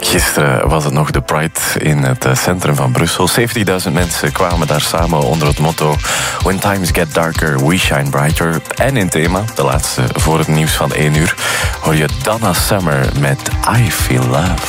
Gisteren was het nog de Pride in het centrum van Brussel. 70.000 mensen kwamen daar samen onder het motto When times get darker, we shine brighter. En in thema, de laatste voor het nieuws van 1 uur, hoor je Donna Summer met I Feel Love.